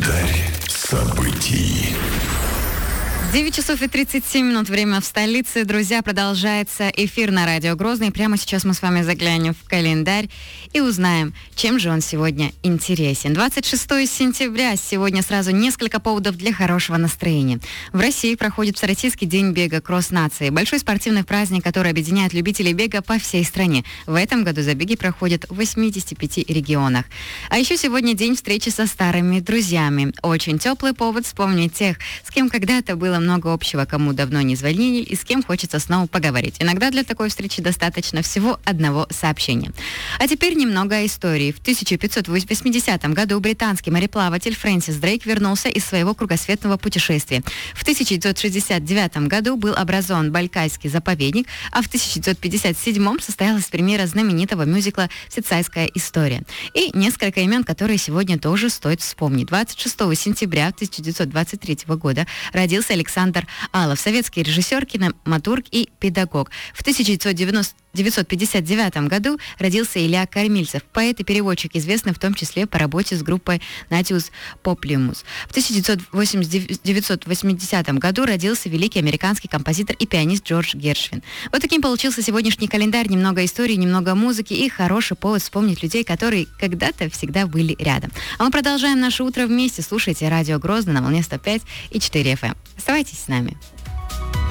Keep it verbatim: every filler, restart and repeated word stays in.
Календарь событий. девять часов и тридцать семь минут, время в столице. Друзья, продолжается эфир на радио Грозный. Прямо сейчас мы с вами заглянем в календарь и узнаем, чем же он сегодня интересен. двадцать шестого сентября. Сегодня сразу несколько поводов для хорошего настроения. В России проходит Всероссийский день бега «Кросс нации». Большой спортивный праздник, который объединяет любителей бега по всей стране. В этом году забеги проходят в восьмидесяти пяти регионах. А еще сегодня день встречи со старыми друзьями. Очень теплый повод вспомнить тех, с кем когда-то было много общего, кому давно не звонили и с кем хочется снова поговорить. Иногда для такой встречи достаточно всего одного сообщения. А теперь немного о истории. В тысяча пятьсот восьмидесятом году британский мореплаватель Фрэнсис Дрейк вернулся из своего кругосветного путешествия. В тысяча девятьсот шестьдесят девятом году был образован Байкальский заповедник, а в тысяча девятьсот пятьдесят седьмом состоялась премьера знаменитого мюзикла «Всецайская история». И несколько имен, которые сегодня тоже стоит вспомнить. двадцать шестого сентября тысяча девятьсот двадцать третьего года родился Александр Алов, советский режиссер, кинематург и педагог. В тысяча девятьсот пятьдесят девятом году родился Илья Кормильцев, поэт и переводчик, известный в том числе по работе с группой Натиус Поплимус. В тысяча девятьсот восьмидесятом году родился великий американский композитор и пианист Джордж Гершвин. Вот таким получился сегодняшний календарь. Немного истории, немного музыки и хороший повод вспомнить людей, которые когда-то всегда были рядом. А мы продолжаем наше утро вместе. Слушайте радио Грозный на волне сто пять и четыре эф эм. Оставайтесь с нами.